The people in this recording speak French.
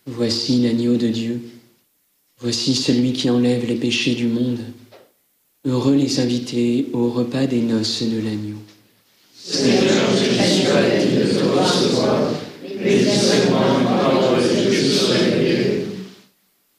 Voici l'agneau de Dieu. Voici celui qui enlève les péchés du monde. Heureux les invités au repas des noces de l'agneau. Seigneur, je suis pas digne de te recevoir,